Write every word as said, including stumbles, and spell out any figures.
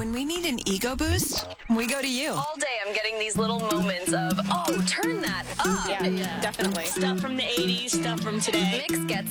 When we need an ego boost, we go to you. All day I'm getting these little moments of, oh, turn that up. Yeah, yeah, definitely. Stuff from the eighties, stuff from today. Mix gets